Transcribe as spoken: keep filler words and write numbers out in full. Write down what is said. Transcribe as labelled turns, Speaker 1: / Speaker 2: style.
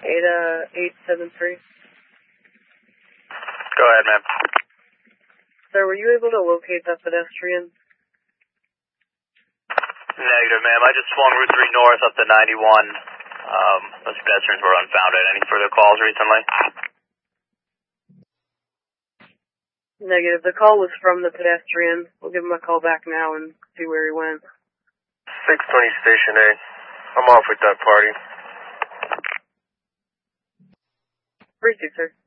Speaker 1: Ada eight seven three.
Speaker 2: Go ahead, ma'am.
Speaker 1: Sir, were you able to locate that pedestrian?
Speaker 2: Negative, ma'am. I just swung Route three north up to ninety-one. Um, those pedestrians were unfounded. Any further calls recently?
Speaker 1: Negative. The call was from the pedestrian. We'll give him a call back now and see where he went.
Speaker 3: six twenty Station A. I'm off with that party.
Speaker 1: Appreciate it, sir.